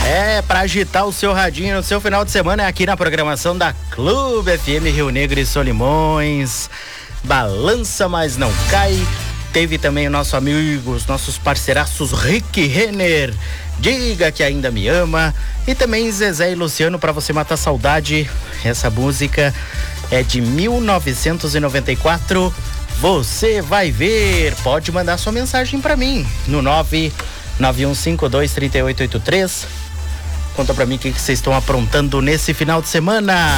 Pra agitar o seu radinho no seu final de semana aqui na programação da Clube FM Rio Negro e Solimões. Balança, mas não cai. Teve também o nosso amigo, os nossos parceiraços Rick Renner, Diga Que Ainda Me Ama, e também Zezé e Luciano, Pra Você Matar Saudade. Essa música é de 1994. Você vai ver. Pode mandar sua mensagem pra mim no 991523883. Conta pra mim o que vocês estão aprontando nesse final de semana.